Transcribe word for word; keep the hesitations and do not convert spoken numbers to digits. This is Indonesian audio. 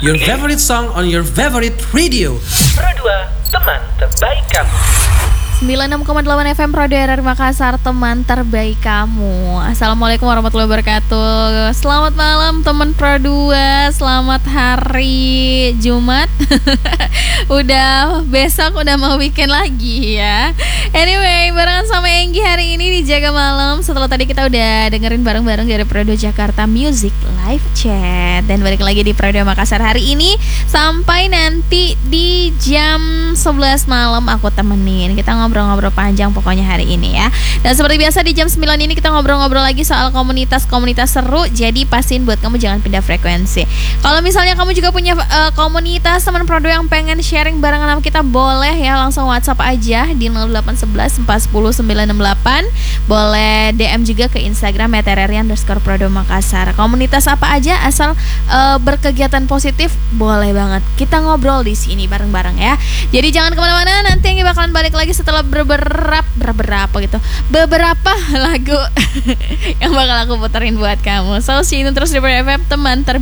your favorite song on your favorite radio. Pro dua, teman terbaik kamu. sembilan puluh enam koma delapan F M Pro dua R R Makassar, teman terbaik kamu. Assalamualaikum warahmatullahi wabarakatuh. Selamat malam teman Pro dua. Selamat hari Jumat. Udah besok udah mau weekend lagi ya. Anyway, barengan sama Enggi hari ini di Jaga Malam. Setelah tadi kita udah dengerin bareng-bareng dari Pro dua Jakarta Music Live Chat. Dan balik lagi di Pro dua Makassar hari ini sampai nanti di jam sebelas malam aku temenin. Kita ngobrol-ngobrol panjang pokoknya hari ini ya. Dan seperti biasa di jam sembilan ini kita ngobrol-ngobrol lagi soal komunitas-komunitas seru. Jadi pastiin buat kamu jangan pindah frekuensi. Kalau misalnya kamu juga punya uh, komunitas teman Pro dua yang pengen sharing barengan sama kita, boleh ya langsung WhatsApp aja di nol delapan satu satu empat nol sembilan enam delapan. Boleh D M juga ke Instagram et r r i underscore Pro dua Makassar. Komunitas apa aja asal uh, berkegiatan positif boleh banget. Kita ngobrol di sini bareng-bareng ya. Jadi jangan kemana-mana, nanti yang bakalan balik lagi setelah beberapa beberapa gitu beberapa lagu yang bakal aku puterin buat kamu. So see you terus di Pro F M, teman terbaik.